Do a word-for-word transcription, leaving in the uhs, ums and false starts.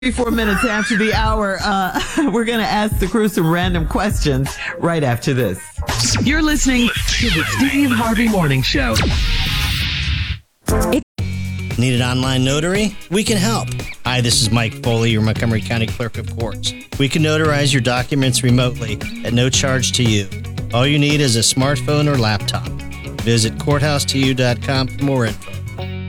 Four minutes after the hour, uh, we're going to ask the crew some random questions right after this. You're listening to the Steve Harvey Morning Show. Need an online notary? We can help. Hi, this is Mike Foley, your Montgomery County Clerk of Courts. We can notarize your documents remotely at no charge to you. All you need is a smartphone or laptop. Visit courthouse to you dot com for more info.